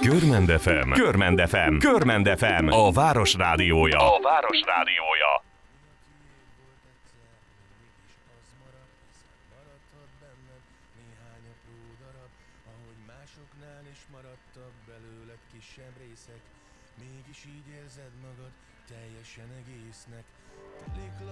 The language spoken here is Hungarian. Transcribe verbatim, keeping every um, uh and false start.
Körmend ef em, Körmend ef em, Körmend ef em, a város rádiója. A város rádiója. Másoknál is maradtak belőled kisebb részek, mégis így érzed magad teljesen egésznek. Telik